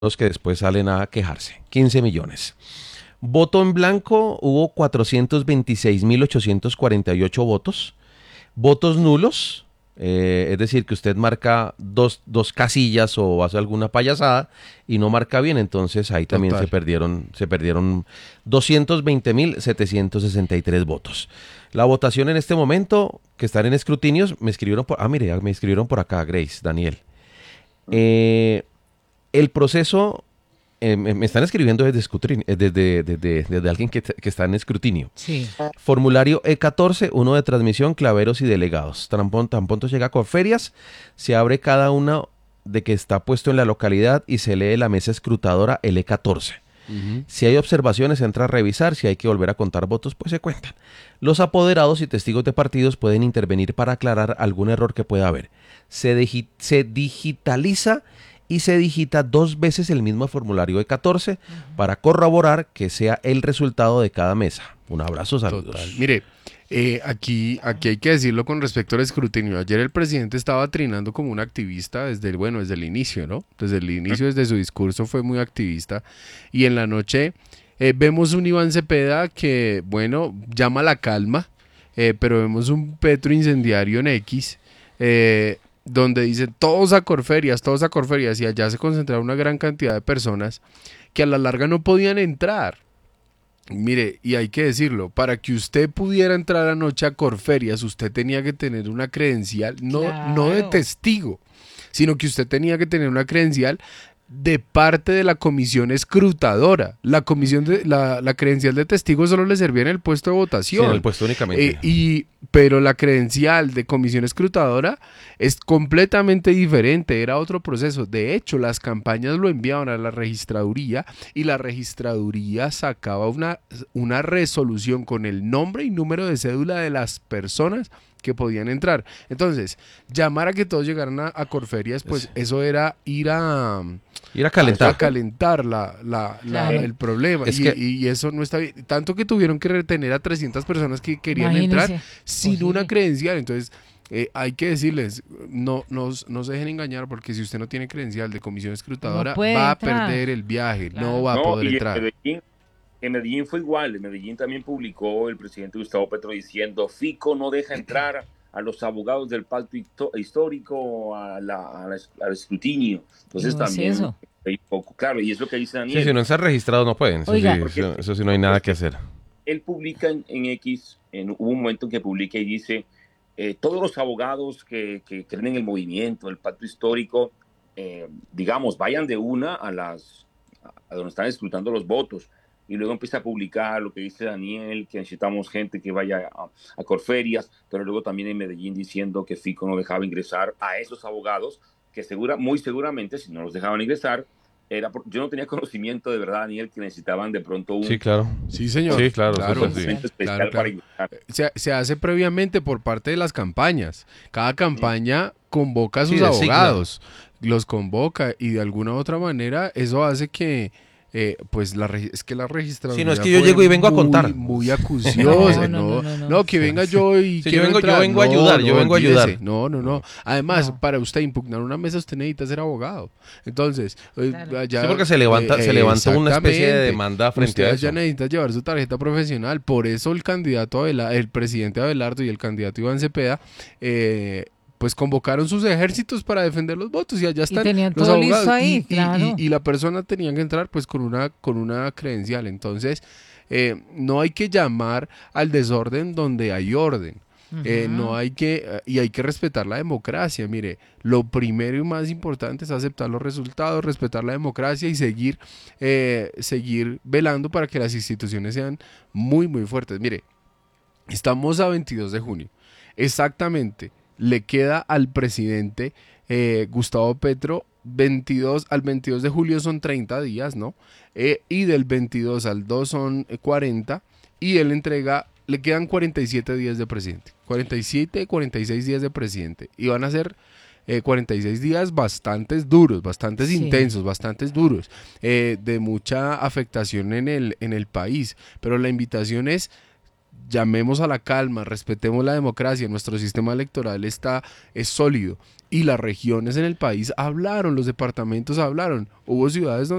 los que después salen a quejarse. 15 millones. Voto en blanco, hubo 426.848 votos. Votos nulos, es decir, que usted marca dos casillas o hace alguna payasada y no marca bien, entonces ahí también Total. se perdieron 220.763 votos. La votación en este momento, que están en escrutinios, me escribieron mire, me escribieron por acá, Grace, Daniel. Eh, el proceso, me están escribiendo desde alguien que está en escrutinio. Sí. Formulario E14, uno de transmisión, claveros y delegados. Tan pronto llega a Corferias, se abre cada una de que está puesto en la localidad y se lee la mesa escrutadora el E14. Si hay observaciones, se entra a revisar. Si hay que volver a contar votos, pues se cuentan. Los apoderados y testigos de partidos pueden intervenir para aclarar algún error que pueda haber. Se digitaliza y se digita 2 veces el mismo formulario E14 para corroborar que sea el resultado de cada mesa. Un abrazo, saludos. Total. Mire, aquí hay que decirlo con respecto al escrutinio. Ayer el presidente estaba trinando como un activista desde el inicio, ¿no? Desde el inicio, desde su discurso fue muy activista. Y en la noche vemos un Iván Cepeda que, bueno, llama a la calma, pero vemos un Petro incendiario en X, donde dice todos a Corferias, y allá se concentraba una gran cantidad de personas que a la larga no podían entrar. Mire, y hay que decirlo, para que usted pudiera entrar anoche a Corferias, usted tenía que tener una credencial, no de Claro. testigo, sino que usted tenía que tener una credencial de parte de la comisión escrutadora. La credencial de testigo solo le servía en el puesto de Sí, votación. en el puesto únicamente. Pero la credencial de comisión escrutadora es completamente diferente, era otro proceso. De hecho, las campañas lo enviaban a la registraduría y la registraduría sacaba una resolución con el nombre y número de cédula de las personas que podían entrar. Entonces, llamar a que todos llegaran a Corferias, pues eso era ir a calentar. a calentar Claro. el problema. Es Y eso no está bien. Tanto que tuvieron que retener a 300 personas que querían entrar Imagínese. sin Posible. una credencial. Entonces, hay que decirles, no se dejen engañar, porque si usted no tiene credencial de comisión escrutadora, No puede va a entrar. perder el viaje, Claro. no va a No, poder y entrar. En Medellín fue igual. En Medellín también publicó el presidente Gustavo Petro diciendo: Fico no deja entrar a los abogados del pacto histórico al escrutinio. Entonces No es también eso. hay poco claro, y es lo que dice Sí, Daniel. si no están registrados no pueden. Eso, Oiga. sí, eso sí no hay nada que hacer. Él publica en X, hubo un momento en que publica y dice: todos los abogados que creen en el movimiento, el pacto histórico, digamos, vayan de una a donde están escrutando los votos. Y luego empieza a publicar lo que dice Daniel, que necesitamos gente que vaya a Corferias, pero luego también en Medellín diciendo que Fico no dejaba ingresar a esos abogados, que muy seguramente, si no los dejaban ingresar, yo no tenía conocimiento de verdad, Daniel, que necesitaban de pronto un Sí, claro. Sí, señor. Sí, claro. Claro. Eso sí. documento especial Claro, para claro. ingresar. Se hace previamente por parte de las campañas. Cada campaña convoca a sus Sí, designa. abogados, los convoca, y de alguna u otra manera eso hace que pues es que la registraduría Sí, no, es que yo fue llego y vengo a contar. muy acuciosa. No, No, que venga yo y Sí, quiero yo entrar. vengo a ayudar, yo vengo a olvídese. ayudar. No. Además, No. para usted impugnar una mesa, usted necesita ser abogado. Entonces, Claro. allá, Sí, porque se levanta una especie de exactamente. demanda frente Usted a ya eso. necesita llevar su tarjeta profesional. Por eso el presidente Abelardo y el candidato Iván Cepeda, pues convocaron sus ejércitos para defender los votos, y allá están tenían los todo abogados. listo ahí, claro. Y la persona tenía que entrar pues con una credencial. Entonces, no hay que llamar al desorden donde hay orden. No hay que, y hay que respetar la democracia. Mire, lo primero y más importante es aceptar los resultados, respetar la democracia y seguir velando para que las instituciones sean muy, muy fuertes. Mire, estamos a 22 de junio. Exactamente, le queda al presidente Gustavo Petro al 22 de julio son 30 días, ¿no? Y del 22 al 2 son 40, y él le quedan 47 días de presidente. 46 días de presidente. Y van a ser 46 días bastantes duros, bastantes Sí. intensos, bastantes duros, de mucha afectación en el país. Pero la invitación es: llamemos a la calma, respetemos la democracia, nuestro sistema electoral es sólido y las regiones en el país hablaron, los departamentos hablaron, hubo ciudades donde